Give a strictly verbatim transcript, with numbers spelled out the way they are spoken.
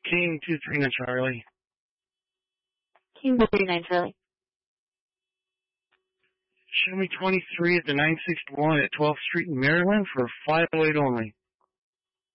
King two three nine Charlie. King two three nine Charlie. Show me twenty-three at the nine sixty-one at twelfth Street in Maryland for five oh eight only.